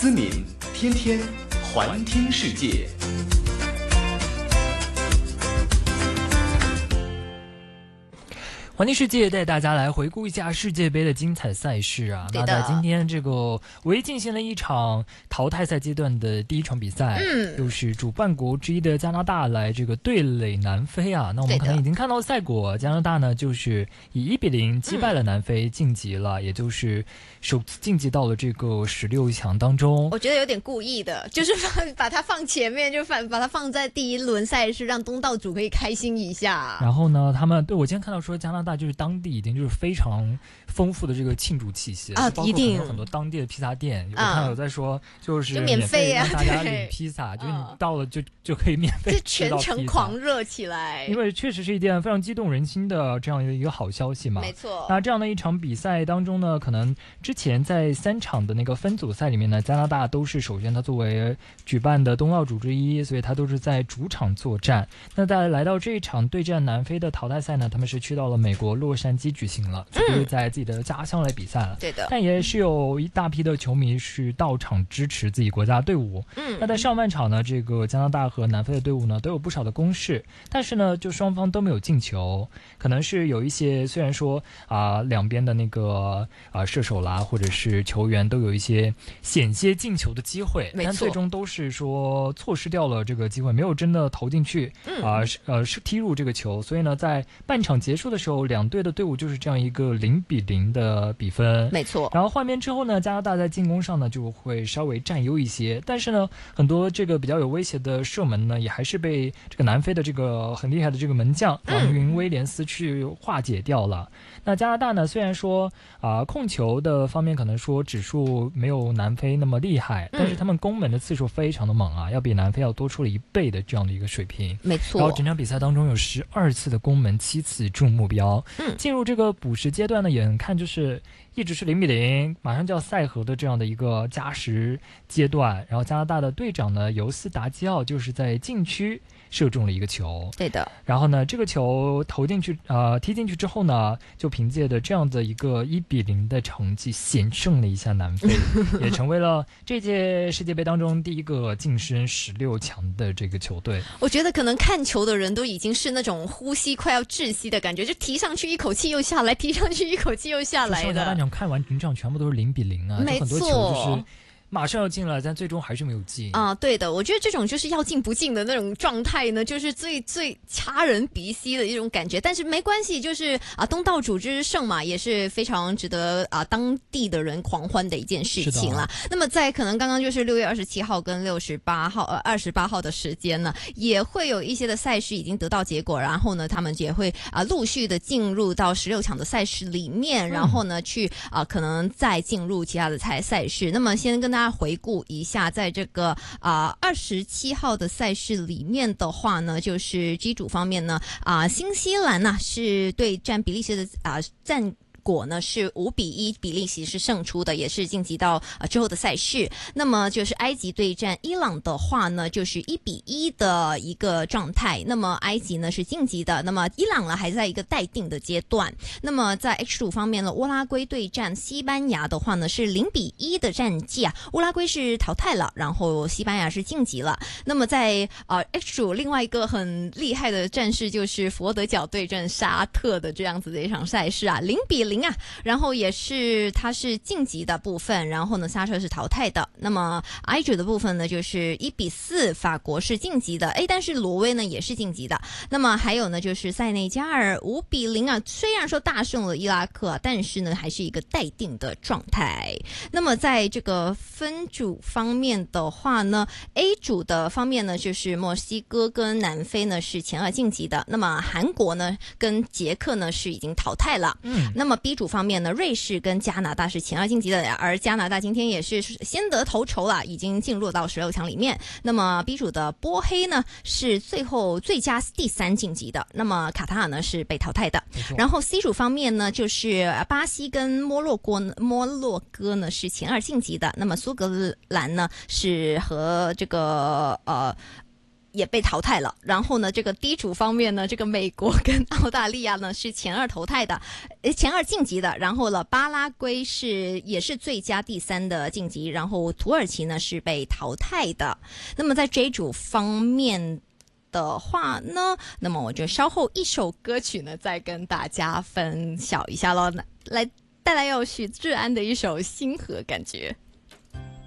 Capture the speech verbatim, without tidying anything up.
思敏，天天环听世界。 环听世界带大家来回顾一下世界杯的精彩赛事啊。那在今天这个唯一进行了一场淘汰赛阶段的第一场比赛，嗯，又是主办国之一的加拿大来这个对垒南非啊。那我们可能已经看到赛果，加拿大呢就是以一比零击败了南非，晋级了，嗯，也就是首次晋级到了这个十六强当中。 我觉得有点故意的，就是把它放前面，就把把它放在第一轮赛事，让东道主可以开心一下。 然后呢，他们对我今天看到说加拿大就是当地已经就是非常丰富的这个庆祝气息啊，一定有很多当地的披萨店，我看有在说就是免费让大家领披萨，就是你到了就就可以免费吃到披萨， 全程狂热起来。 因为确实是一件非常激动人心的这样一个好消息嘛。 没错。 那这样的一场比赛当中呢，可能之前在三场的那个分组赛里面呢，加拿大都是首先它作为举办的东道主之一，所以它都是在主场作战。那在来到这一场对战南非的淘汰赛呢，他们是去到了美国洛杉矶举行了，就是在自己的家乡来比赛了。 对的。 但也是有一大批的球迷是到场支持自己国家队伍。嗯。那在上半场呢，这个加拿大和南非的队伍呢都有不少的攻势，但是呢，就双方都没有进球，可能是有一些虽然说啊、呃、两边的那个啊、呃、射手啦或者是球员都有一些险些进球的机会，但最终都是说错失掉了这个机会，没有真的投进去啊呃, 呃是踢入这个球，所以呢，在半场结束的时候，两队的队伍就是这样一个零比零的比分， 没错。 然后换边之后呢，加拿大在进攻上呢就会稍微占优一些，但是呢，很多这个比较有威胁的射门呢，也还是被这个南非的这个很厉害的这个门将杨云威廉斯去化解掉了。嗯、那加拿大呢，虽然说啊、呃、控球的方面可能说指数没有南非那么厉害，但是他们攻门的次数非常的猛啊，要比南非要多出了一倍的这样的一个水平。 没错。 然后整场比赛当中有十二次的攻门，七次中目标。嗯，进入这个补时阶段呢，眼看就是一直是零比零，马上就要赛和的这样的一个加时阶段。然后加拿大的队长呢尤斯达基奥就是在禁区射中了一个球， 对的。 然后呢，这个球投进去，呃，踢进去之后呢，就凭借着这样的一个一比零的成绩，险胜了一下南非，也成为了这届世界杯当中第一个晋升十六强的这个球队。 我觉得可能看球的人都已经是那种呼吸快要窒息的感觉，就提上去一口气又下来，提上去一口气又下来的。 上下半场看完整场全部都是零比零啊， 没错， 很多球就是马上要进了，但最终还是没有进啊！对的，我觉得这种就是要进不进的那种状态呢，就是最最掐人鼻息的一种感觉。但是没关系，就是啊，东道主之胜嘛，也是非常值得啊当地的人狂欢的一件事情啦。那么在可能刚刚就是六月二十七号跟六十八号呃二十八号的时间呢，也会有一些的赛事已经得到结果，然后呢，他们也会啊陆续的进入到十六强的赛事里面，然后呢、嗯、去啊可能再进入其他的赛赛事。那么先跟大家回顾一下，在这个啊二十七号的赛事里面的话呢，就是 G 组方面呢啊、呃、新西兰呢、啊、是对战比利时的啊、呃、战果呢是五比一，比利时是胜出的，也是晋级到呃之后的赛事。那么就是埃及对战伊朗的话呢，就是一比一的一个状态。那么埃及呢是晋级的，那么伊朗呢还在一个待定的阶段。那么在 H 组方面呢，乌拉圭对战西班牙的话呢是零比一的战绩啊，乌拉圭是淘汰了，然后西班牙是晋级了。那么在呃 H 组另外一个很厉害的战事就是佛得角对阵沙特的这样子的一场赛事啊，零比零。零啊，然后也是它是晋级的部分，然后呢沙特是淘汰的。那么 I 组的部分呢就是一比四，法国是晋级的，诶，但是挪威呢也是晋级的。那么还有呢就是塞内加尔五比零啊，虽然说大胜了伊拉克、啊、但是呢还是一个待定的状态。那么在这个分组方面的话呢 A 组的方面呢就是墨西哥跟南非呢是前二晋级的，那么韩国呢跟捷克呢是已经淘汰了。嗯，那么 B 组方面呢，瑞士跟加拿大是前二晋级的，而加拿大今天也是先得头筹了，已经进入到十六强里面。那么 B 组的波黑呢是最后最佳第三晋级的，那么卡塔尔呢是被淘汰的。然后 C 组方面呢，就是巴西跟摩洛哥摩洛哥呢是前二晋级的，那么苏格兰呢是和这个呃也被淘汰了。然后呢，这个 D 组方面呢，这个美国跟澳大利亚呢是前二淘汰的，呃，前二晋级的。然后呢，巴拉圭是也是最佳第三的晋级，然后土耳其呢是被淘汰的。那么在 J 组方面的话呢，那么我就稍后一首歌曲呢再跟大家分享一下咯，来带来有许志安的一首《星河》感觉。